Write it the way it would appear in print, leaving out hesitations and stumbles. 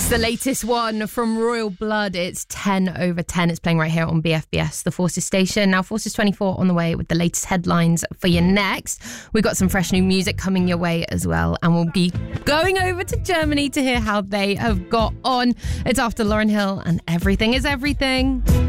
The latest one from Royal Blood. It's 10 over 10. It's playing right here on BFBS, the Forces station. Now, Forces 24 on the way with the latest headlines for you next. We've got some fresh new music coming your way as well. And we'll be going over to Germany to hear how they have got on. It's after Lauryn Hill and Everything is Everything.